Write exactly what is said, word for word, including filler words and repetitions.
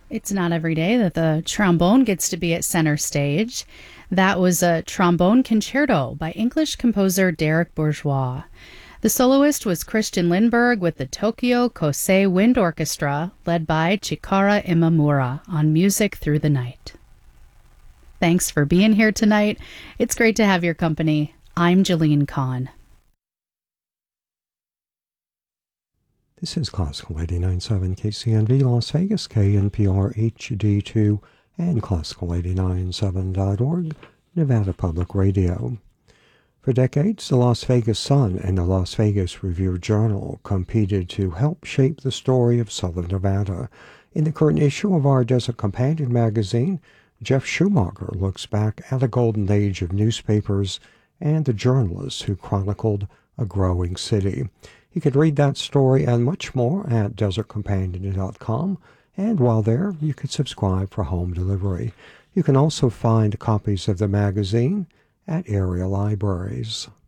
It's not every day that the trombone gets to be at center stage. That was a trombone concerto by English composer Derek Bourgeois. The soloist was Christian Lindberg with the Tokyo Kosei Wind Orchestra, led by Chikara Imamura on Music Through the Night. Thanks for being here tonight. It's great to have your company. I'm Jalene Kahn. This is Classical eighty-nine point seven K C N V Las Vegas, K N P R H D two, and Classical eighty-nine point seven dot org, Nevada Public Radio. For decades, the Las Vegas Sun and the Las Vegas Review-Journal competed to help shape the story of Southern Nevada. In the current issue of our Desert Companion magazine, Jeff Schumacher looks back at a golden age of newspapers and the journalists who chronicled a growing city. You can read that story and much more at desert companion dot com, and while there, you can subscribe for home delivery. You can also find copies of the magazine at area libraries.